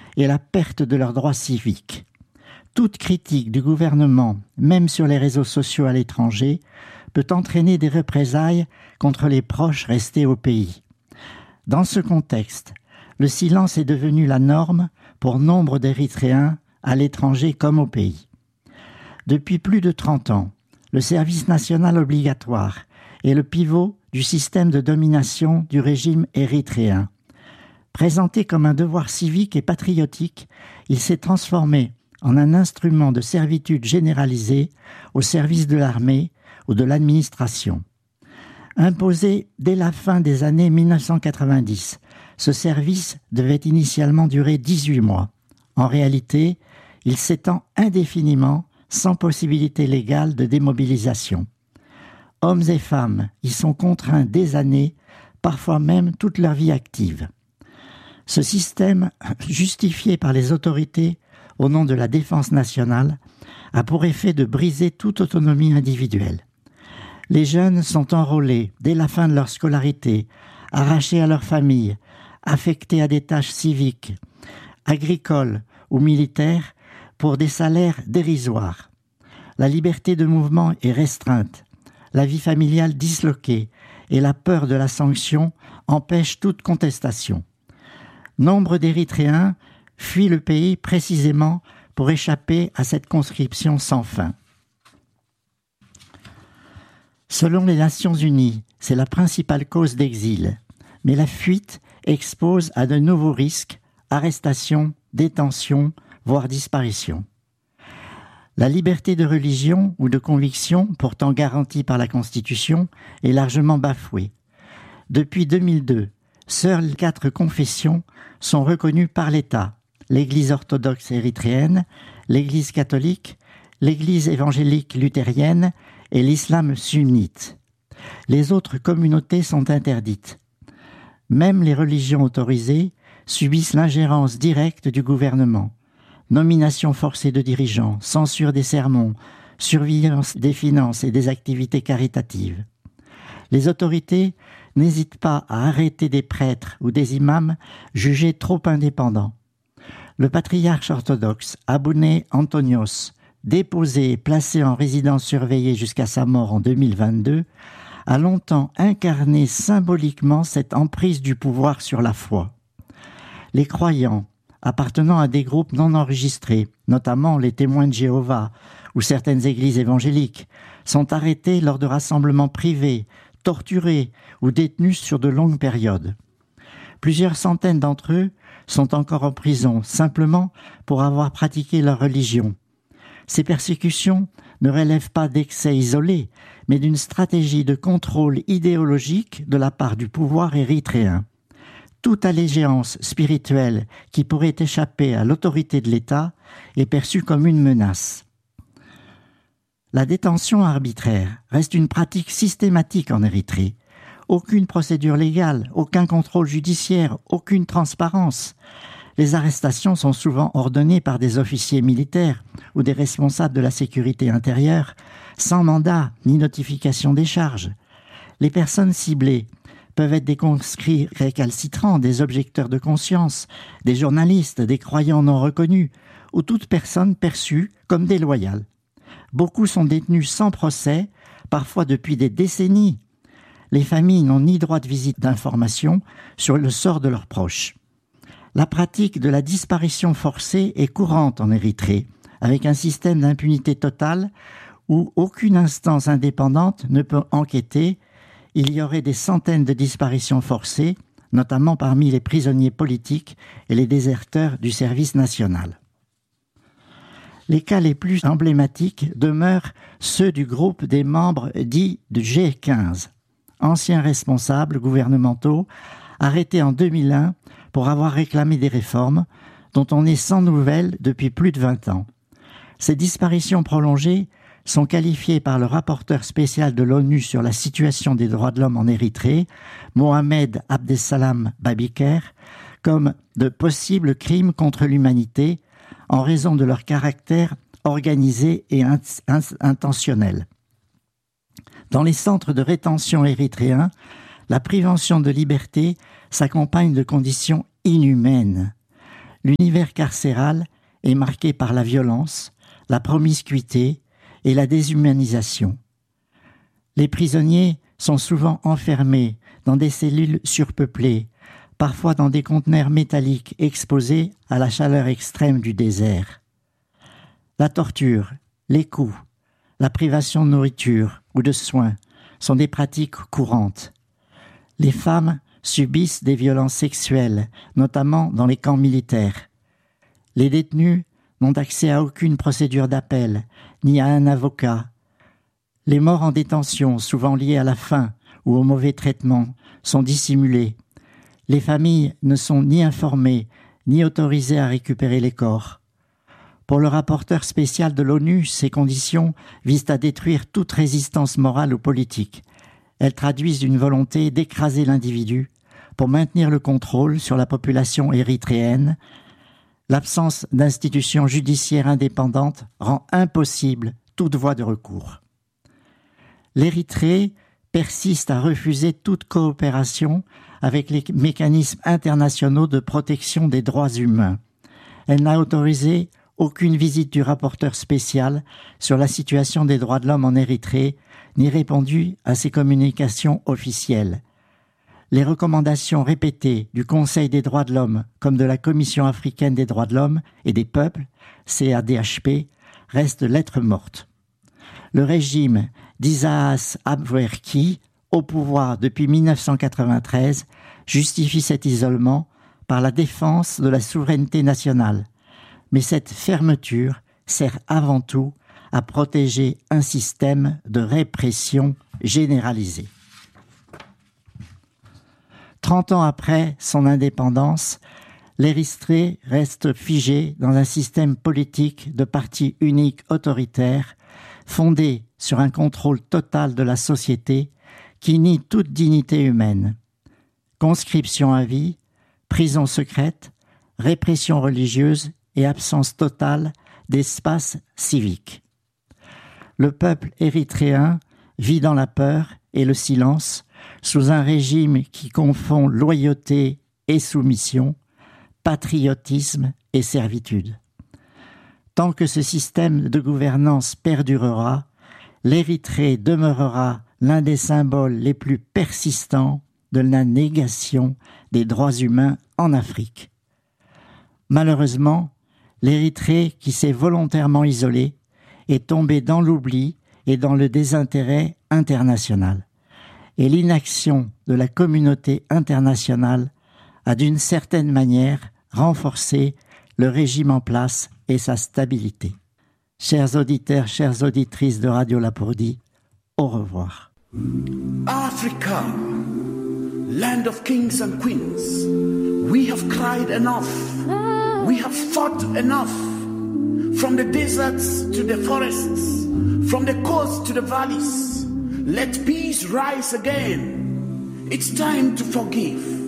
et la perte de leurs droits civiques. Toute critique du gouvernement, même sur les réseaux sociaux à l'étranger, peut entraîner des représailles contre les proches restés au pays. Dans ce contexte, le silence est devenu la norme pour nombre d'Érythréens, à l'étranger comme au pays. Depuis plus de 30 ans, le service national obligatoire est le pivot du système de domination du régime érythréen. Présenté comme un devoir civique et patriotique, il s'est transformé en un instrument de servitude généralisée au service de l'armée ou de l'administration. Imposé dès la fin des années 1990, ce service devait initialement durer 18 mois. En réalité, il s'étend indéfiniment sans possibilité légale de démobilisation. Hommes et femmes y sont contraints des années, parfois même toute leur vie active. Ce système, justifié par les autorités au nom de la défense nationale, a pour effet de briser toute autonomie individuelle. Les jeunes sont enrôlés dès la fin de leur scolarité, arrachés à leur famille, affectés à des tâches civiques, agricoles ou militaires pour des salaires dérisoires. La liberté de mouvement est restreinte, la vie familiale disloquée et la peur de la sanction empêchent toute contestation. Nombre d'Érythréens fuient le pays précisément pour échapper à cette conscription sans fin. Selon les Nations Unies, c'est la principale cause d'exil, mais la fuite expose à de nouveaux risques, arrestations, détentions, voire disparitions. La liberté de religion ou de conviction, pourtant garantie par la Constitution, est largement bafouée. Depuis 2002, seules 4 confessions sont reconnues par l'État: l'Église orthodoxe érythréenne, l'Église catholique, l'Église évangélique luthérienne et l'islam sunnite. Les autres communautés sont interdites. Même les religions autorisées subissent l'ingérence directe du gouvernement. Nomination forcée de dirigeants, censure des sermons, surveillance des finances et des activités caritatives. Les autorités n'hésitent pas à arrêter des prêtres ou des imams jugés trop indépendants. Le patriarche orthodoxe Abouné Antonios, déposé et placé en résidence surveillée jusqu'à sa mort en 2022, a longtemps incarné symboliquement cette emprise du pouvoir sur la foi. Les croyants, appartenant à des groupes non enregistrés, notamment les témoins de Jéhovah ou certaines églises évangéliques, sont arrêtés lors de rassemblements privés, torturés ou détenus sur de longues périodes. Plusieurs centaines d'entre eux sont encore en prison, simplement pour avoir pratiqué leur religion. Ces persécutions ne relèvent pas d'excès isolés, mais d'une stratégie de contrôle idéologique de la part du pouvoir érythréen. Toute allégeance spirituelle qui pourrait échapper à l'autorité de l'État est perçue comme une menace. La détention arbitraire reste une pratique systématique en Érythrée. Aucune procédure légale, aucun contrôle judiciaire, aucune transparence. Les arrestations sont souvent ordonnées par des officiers militaires ou des responsables de la sécurité intérieure, sans mandat ni notification des charges. Les personnes ciblées peuvent être des conscrits récalcitrants, des objecteurs de conscience, des journalistes, des croyants non reconnus, ou toute personne perçue comme déloyale. Beaucoup sont détenus sans procès, parfois depuis des décennies. Les familles n'ont ni droit de visite d'information sur le sort de leurs proches. La pratique de la disparition forcée est courante en Érythrée, avec un système d'impunité totale où aucune instance indépendante ne peut enquêter. Il y aurait des centaines de disparitions forcées, notamment parmi les prisonniers politiques et les déserteurs du service national. Les cas les plus emblématiques demeurent ceux du groupe des membres dits du G15, anciens responsables gouvernementaux arrêtés en 2001 pour avoir réclamé des réformes dont on est sans nouvelles depuis plus de 20 ans. Ces disparitions prolongées sont qualifiées par le rapporteur spécial de l'ONU sur la situation des droits de l'homme en Érythrée, Mohamed Abdessalam Babiker, comme de possibles crimes contre l'humanité en raison de leur caractère organisé et intentionnel. Dans les centres de rétention érythréens, la privation de liberté s'accompagne de conditions inhumaines. l'univers carcéral est marqué par la violence, la promiscuité et la déshumanisation. Les prisonniers sont souvent enfermés dans des cellules surpeuplées, parfois dans des conteneurs métalliques exposés à la chaleur extrême du désert. La torture, les coups, la privation de nourriture ou de soins sont des pratiques courantes. Les femmes subissent des violences sexuelles, notamment dans les camps militaires. Les détenus n'ont accès à aucune procédure d'appel, ni à un avocat. Les morts en détention, souvent liées à la faim ou au mauvais traitement, sont dissimulées. Les familles ne sont ni informées, ni autorisées à récupérer les corps. Pour le rapporteur spécial de l'ONU, ces conditions visent à détruire toute résistance morale ou politique. Elles traduisent une volonté d'écraser l'individu pour maintenir le contrôle sur la population érythréenne. L'absence d'institutions judiciaires indépendantes rend impossible toute voie de recours. L'Érythrée persiste à refuser toute coopération avec les mécanismes internationaux de protection des droits humains. Elle n'a autorisé aucune visite du rapporteur spécial sur la situation des droits de l'homme en Érythrée, ni répondu à ses communications officielles. Les recommandations répétées du Conseil des droits de l'homme comme de la Commission africaine des droits de l'homme et des peuples, CADHP, restent lettres mortes. Le régime d'Isaias Afwerki, au pouvoir depuis 1993, justifie cet isolement par la défense de la souveraineté nationale. Mais cette fermeture sert avant tout à protéger un système de répression généralisée. 30 ans après son indépendance, l'Érythrée reste figée dans un système politique de parti unique autoritaire, fondé sur un contrôle total de la société qui nie toute dignité humaine. Conscription à vie, prison secrète, répression religieuse et absence totale d'espace civique. Le peuple érythréen vit dans la peur et le silence, sous un régime qui confond loyauté et soumission, patriotisme et servitude. Tant que ce système de gouvernance perdurera, l'Érythrée demeurera l'un des symboles les plus persistants de la négation des droits humains en Afrique. Malheureusement, l'Érythrée, qui s'est volontairement isolée, est tombée dans l'oubli et dans le désintérêt international. Et l'inaction de la communauté internationale a d'une certaine manière renforcé le régime en place et sa stabilité. Chers auditeurs, chères auditrices de Radio Lapourdie, au revoir. Africa, land of kings and queens, we have cried enough, we have fought enough, from the deserts to the forests, from the coast to the valleys. Let peace rise again. It's time to forgive.